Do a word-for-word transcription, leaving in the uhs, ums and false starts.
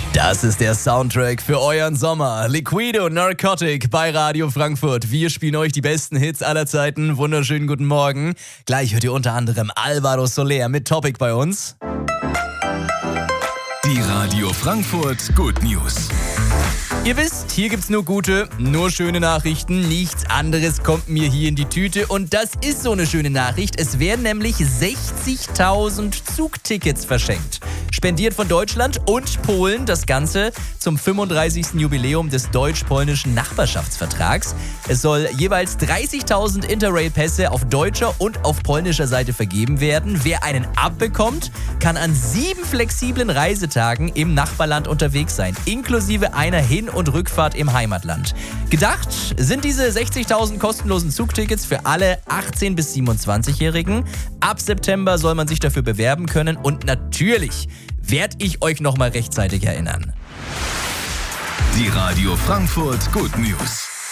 Das ist der Soundtrack für euren Sommer. Liquido Narcotic bei Radio Frankfurt. Wir spielen euch die besten Hits aller Zeiten. Wunderschönen guten Morgen. Gleich hört ihr unter anderem Alvaro Soler mit Topic bei uns. Die Radio Frankfurt Good News. Ihr wisst, hier gibt's nur gute, nur schöne Nachrichten. Nichts anderes kommt mir hier in die Tüte. Und das ist so eine schöne Nachricht. Es werden nämlich sechzigtausend Zugtickets verschenkt. Spendiert von Deutschland und Polen. Das Ganze zum fünfunddreißigsten Jubiläum des deutsch-polnischen Nachbarschaftsvertrags. Es soll jeweils dreißigtausend Interrail-Pässe auf deutscher und auf polnischer Seite vergeben werden. Wer einen abbekommt, kann an sieben flexiblen Reisetagen im Nachbarland unterwegs sein, inklusive einer Hin- und Rückfahrt im Heimatland. Gedacht sind diese sechzigtausend kostenlosen Zugtickets für alle achtzehn- bis siebenundzwanzigjährigen. Ab September soll man sich dafür bewerben können und natürlich werde ich euch nochmal rechtzeitig erinnern. Die Radio Frankfurt Good News.